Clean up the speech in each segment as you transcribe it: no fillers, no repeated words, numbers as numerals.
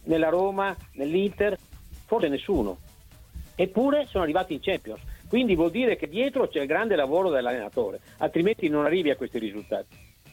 nella Roma, nell'Inter? Forse nessuno. Eppure sono arrivati in Champions. Quindi vuol dire che dietro c'è il grande lavoro dell'allenatore, altrimenti non arrivi a questi risultati.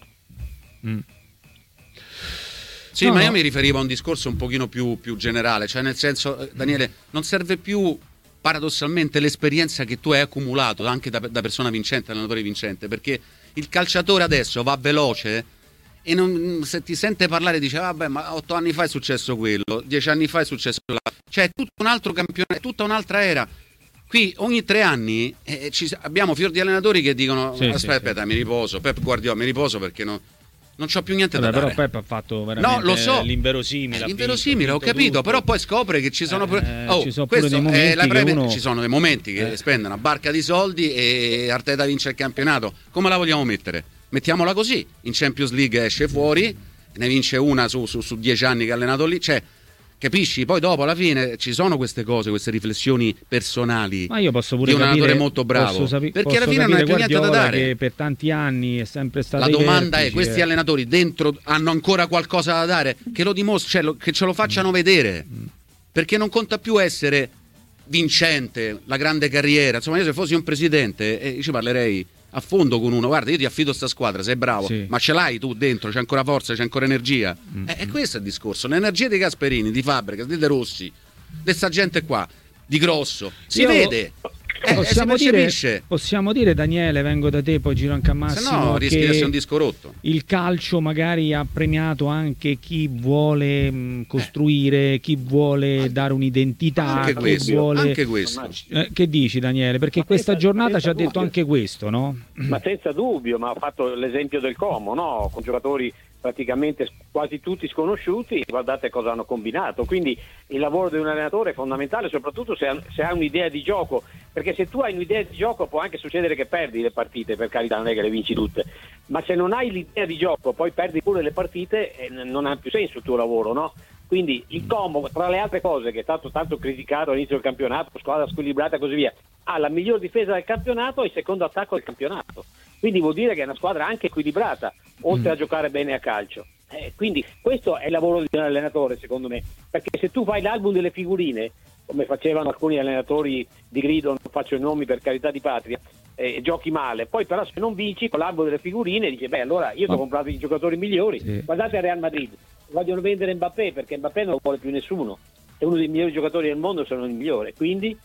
Sì, ma io mi riferivo a un discorso un pochino più generale, cioè nel senso, Daniele, non serve più paradossalmente l'esperienza che tu hai accumulato anche da persona vincente, allenatore vincente, perché il calciatore adesso va veloce e se ti sente parlare dice vabbè, ma 8 anni fa è successo quello, 10 anni fa è successo quello, cioè è tutto un altro campionato, è tutta un'altra era. Qui ogni 3 anni abbiamo fior di allenatori che dicono aspetta, mi riposo, Pep Guardiola, mi riposo perché non c'ho più niente da dare. Però Pep ha fatto veramente lo so, l'inverosimile. L'inverosimile, ho capito, però poi scopre che ci sono ci sono pure dei momenti ci sono dei momenti che spende una barca di soldi e Arteta vince il campionato. Come la vogliamo mettere? Mettiamola così, in Champions League esce fuori, ne vince una su 10 anni che ha allenato lì, cioè capisci? Poi dopo alla fine ci sono queste cose, queste riflessioni personali. Ma io posso pure di un allenatore capire, molto bravo, perché alla fine non hai più niente da dare. Che per tanti anni è sempre stato. La domanda è: questi allenatori dentro hanno ancora qualcosa da dare? Che lo dimostri, che ce lo facciano vedere. Perché non conta più essere vincente, la grande carriera. Insomma, io se fossi un presidente ci parlerei a fondo con uno, guarda, io ti affido sta squadra, sei bravo, ma ce l'hai tu dentro, c'è ancora forza, c'è ancora energia. E questo è il discorso, l'energia di Gasperini, di Fabregas, di De Rossi, di sta gente qua, di Grosso, vede. Possiamo dire, Daniele, vengo da te, poi giro anche a Massimo, se no rischi di essere un disco rotto. Il calcio magari ha premiato anche chi vuole costruire, chi vuole dare un'identità, anche questo. Che dici, Daniele? Perché questa giornata ci ha detto anche questo, no? Ma senza dubbio, ma ha fatto l'esempio del Como, no? Con giocatori praticamente quasi tutti sconosciuti, guardate cosa hanno combinato. Quindi il lavoro di un allenatore è fondamentale, soprattutto se ha un'idea di gioco, perché se tu hai un'idea di gioco può anche succedere che perdi le partite, per carità, non è che le vinci tutte, ma se non hai l'idea di gioco poi perdi pure le partite, non ha più senso il tuo lavoro, no? Quindi il Como, tra le altre cose, che è stato tanto criticato all'inizio del campionato, squadra squilibrata e così via, ha la miglior difesa del campionato e il secondo attacco del campionato. Quindi vuol dire che è una squadra anche equilibrata, oltre a giocare bene a calcio. Quindi questo è il lavoro di un allenatore, secondo me, perché se tu fai l'album delle figurine, come facevano alcuni allenatori di grido, non faccio i nomi per carità di patria, giochi male, poi però se non vinci con l'album delle figurine dici beh, allora io ti ho comprato i giocatori migliori. Guardate il Real Madrid, vogliono vendere Mbappé perché Mbappé non lo vuole più nessuno, è uno dei migliori giocatori del mondo, sono il migliore, quindi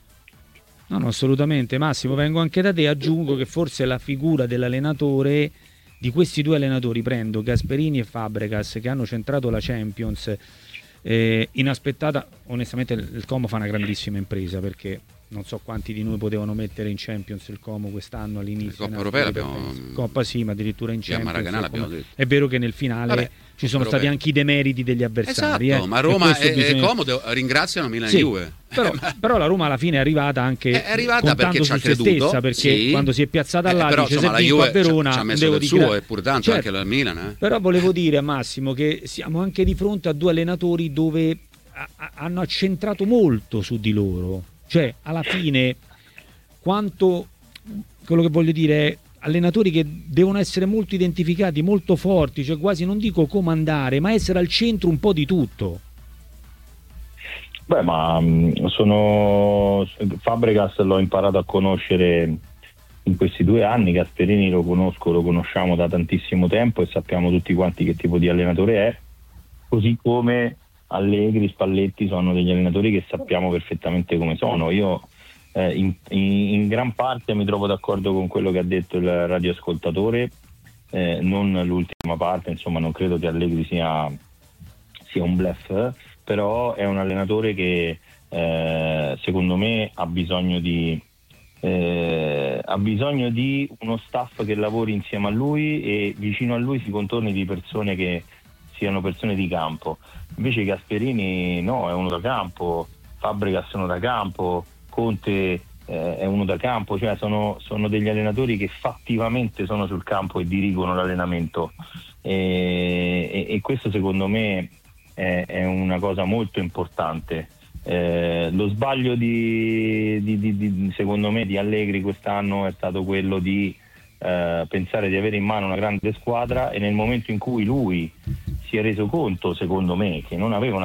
no, assolutamente. Massimo, vengo anche da te, aggiungo che forse la figura dell'allenatore, di questi due allenatori, prendo Gasperini e Fabregas, che hanno centrato la Champions, inaspettata. Onestamente il Como fa una grandissima impresa, perché non so quanti di noi potevano mettere in Champions il Como quest'anno all'inizio. Coppa Europea l'abbiamo... Coppa sì, ma addirittura in Champions. Maracanã l'abbiamo detto. È vero che nel finale ci sono stati anche i demeriti degli avversari. Esatto, ma Roma e Como ringraziano Milan e Juve. Però la Roma alla fine è arrivata anche perché ci ha creduto, stessa, perché quando si è piazzata là però, dice insomma, se vinco a Verona ci ha messo del suo, e pur tanto anche la Milan. Però volevo dire a Massimo che siamo anche di fronte a due allenatori dove hanno accentrato molto su di loro, cioè alla fine quanto, quello che voglio dire è allenatori che devono essere molto identificati, molto forti, cioè quasi non dico comandare, ma essere al centro un po' di tutto. Beh, ma Fabregas l'ho imparato a conoscere in questi 2 anni, Gasperini lo conosciamo da tantissimo tempo e sappiamo tutti quanti che tipo di allenatore è, così come Allegri, Spalletti sono degli allenatori che sappiamo perfettamente come sono. Io in gran parte mi trovo d'accordo con quello che ha detto il radioascoltatore, non l'ultima parte, insomma non credo che Allegri sia un bluff, però è un allenatore che secondo me ha bisogno di uno staff che lavori insieme a lui e vicino a lui si contorni di persone che siano persone di campo. Invece Gasperini no, è uno da campo, Fabregas è uno da campo, Conte è uno da campo, cioè sono degli allenatori che fattivamente sono sul campo e dirigono l'allenamento, e questo secondo me è una cosa molto importante. Lo sbaglio secondo me di Allegri quest'anno è stato quello di pensare di avere in mano una grande squadra, e nel momento in cui lui si è reso conto, secondo me, che non aveva una